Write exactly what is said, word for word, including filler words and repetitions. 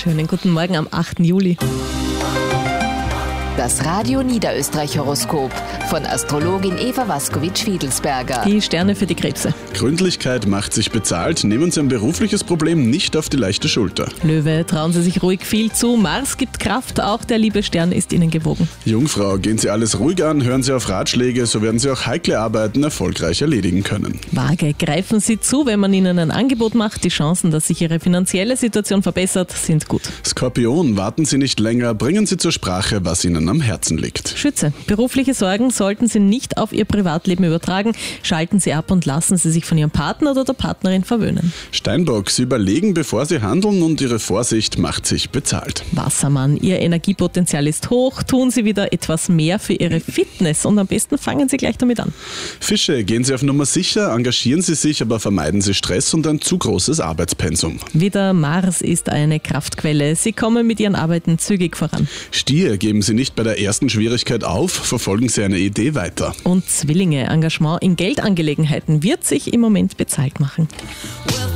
Schönen guten Morgen am achten Juli. Das Radio Niederösterreich-Horoskop von Astrologin Eva Waskowitsch-Fiedelsberger. Die Sterne für die Krebse. Gründlichkeit macht sich bezahlt. Nehmen Sie ein berufliches Problem nicht auf die leichte Schulter. Löwe, trauen Sie sich ruhig viel zu. Mars gibt Kraft, auch der liebe Stern ist Ihnen gewogen. Jungfrau, gehen Sie alles ruhig an, hören Sie auf Ratschläge, so werden Sie auch heikle Arbeiten erfolgreich erledigen können. Waage, greifen Sie zu, wenn man Ihnen ein Angebot macht. Die Chancen, dass sich Ihre finanzielle Situation verbessert, sind gut. Skorpion, warten Sie nicht länger, bringen Sie zur Sprache, was Ihnen am Herzen liegt. Schütze, berufliche Sorgen sollten Sie nicht auf Ihr Privatleben übertragen. Schalten Sie ab und lassen Sie sich von Ihrem Partner oder der Partnerin verwöhnen. Steinbock, Sie überlegen, bevor Sie handeln und Ihre Vorsicht macht sich bezahlt. Wassermann, Ihr Energiepotenzial ist hoch. Tun Sie wieder etwas mehr für Ihre Fitness und am besten fangen Sie gleich damit an. Fische, gehen Sie auf Nummer sicher, engagieren Sie sich, aber vermeiden Sie Stress und ein zu großes Arbeitspensum. Wieder Mars ist eine Kraftquelle. Sie kommen mit Ihren Arbeiten zügig voran. Stier, geben Sie nicht bei der ersten Schwierigkeit auf, verfolgen Sie eine Idee weiter. Und Zwillinge, Engagement in Geldangelegenheiten wird sich im Moment bezahlt machen. Well,